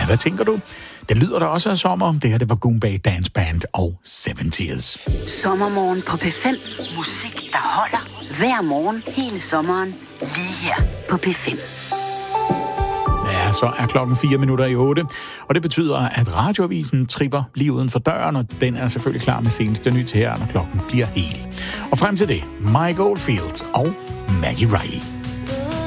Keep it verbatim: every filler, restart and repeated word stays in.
Ja, hvad tænker du? Det lyder da også af sommer. Det her, det var Goombay Dance Band og Seventies. Sommermorgen på P fem. Musik, der holder. Hver morgen, hele sommeren. Lige her på P fem. Ja, så er klokken fire minutter i otte, og det betyder, at radioavisen tripper lige uden for døren, og den er selvfølgelig klar med seneste nyt her, når klokken bliver hel. Og frem til det, Mike Oldfield og Maggie Riley.